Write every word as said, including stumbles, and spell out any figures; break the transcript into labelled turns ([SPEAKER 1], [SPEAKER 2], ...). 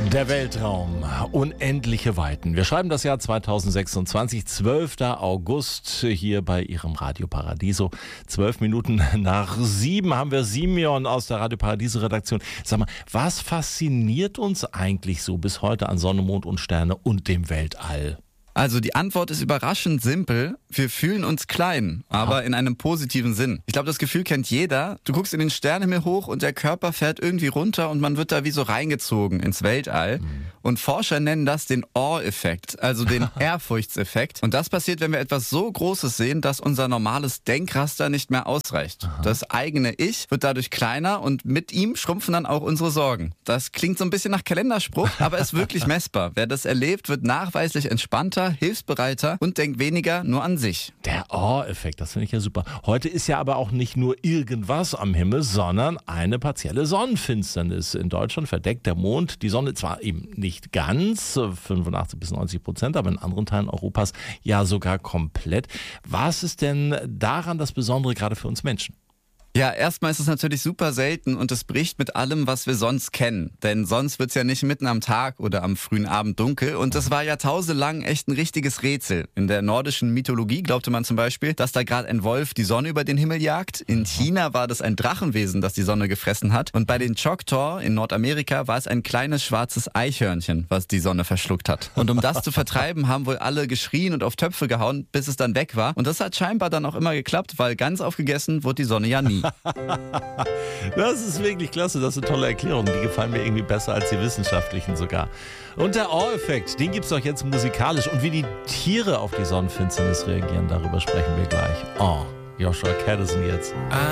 [SPEAKER 1] Der Weltraum, unendliche Weiten. Wir schreiben das Jahr zweitausendsechsundzwanzig, zwölfter August, hier bei Ihrem Radio Paradiso. Zwölf Minuten nach sieben haben wir Simeon aus der Radio Paradiso Redaktion. Sag mal, was fasziniert uns eigentlich so bis heute an Sonne, Mond und Sterne und dem Weltall?
[SPEAKER 2] Also die Antwort ist überraschend simpel. Wir fühlen uns klein, aber in einem positiven Sinn. Ich glaube, das Gefühl kennt jeder. Du guckst in den Sternenhimmel hoch und der Körper fährt irgendwie runter und man wird da wie so reingezogen ins Weltall. Mhm. Und Forscher nennen das den Awe-Effekt, also den Ehrfurchtseffekt. Und das passiert, wenn wir etwas so Großes sehen, dass unser normales Denkraster nicht mehr ausreicht. Aha. Das eigene Ich wird dadurch kleiner und mit ihm schrumpfen dann auch unsere Sorgen. Das klingt so ein bisschen nach Kalenderspruch, aber ist wirklich messbar. Wer das erlebt, wird nachweislich entspannter, hilfsbereiter und denkt weniger nur an sich.
[SPEAKER 1] Der Awe-Effekt, das finde ich ja super. Heute ist ja aber auch nicht nur irgendwas am Himmel, sondern eine partielle Sonnenfinsternis. In Deutschland verdeckt der Mond die Sonne zwar eben nicht ganz, fünfundachtzig bis neunzig Prozent, aber in anderen Teilen Europas ja sogar komplett. Was ist denn daran das Besondere gerade für uns Menschen?
[SPEAKER 2] Ja, erstmal ist es natürlich super selten und es bricht mit allem, was wir sonst kennen. Denn sonst wird's ja nicht mitten am Tag oder am frühen Abend dunkel. Und das war jahrtausendlang echt ein richtiges Rätsel. In der nordischen Mythologie glaubte man zum Beispiel, dass da gerade ein Wolf die Sonne über den Himmel jagt. In China war das ein Drachenwesen, das die Sonne gefressen hat. Und bei den Choctaw in Nordamerika war es ein kleines schwarzes Eichhörnchen, was die Sonne verschluckt hat. Und um das zu vertreiben, haben wohl alle geschrien und auf Töpfe gehauen, bis es dann weg war. Und das hat scheinbar dann auch immer geklappt, weil ganz aufgegessen wurde die Sonne ja nie.
[SPEAKER 1] Das ist wirklich klasse, das ist eine tolle Erklärung. Die gefallen mir irgendwie besser als die wissenschaftlichen sogar. Und der Awe-Effekt, den gibt's doch jetzt musikalisch. Und wie die Tiere auf die Sonnenfinsternis reagieren, darüber sprechen wir gleich. Oh, Joshua Kadison jetzt.